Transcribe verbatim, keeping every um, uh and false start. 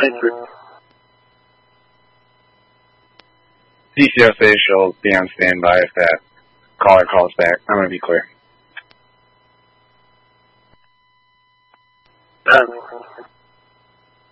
D C will say she'll be on standby if that caller calls back. I'm going to be clear. Um,